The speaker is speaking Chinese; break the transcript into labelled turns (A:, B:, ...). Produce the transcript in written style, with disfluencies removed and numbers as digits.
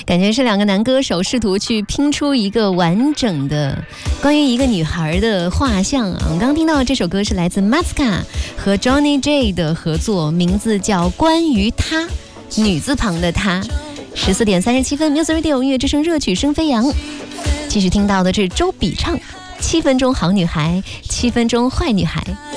A: 感觉是两个男歌手试图去拼出一个完整的关于一个女孩的画像啊。我们刚刚听到的这首歌是来自 Masca 和 Johnny J 的合作，名字叫《关于她》，女字旁的她。14点37分 ，Music Radio 音乐之声热曲声飞扬。继续听到的是周笔畅，7分钟好女孩，7分钟坏女孩。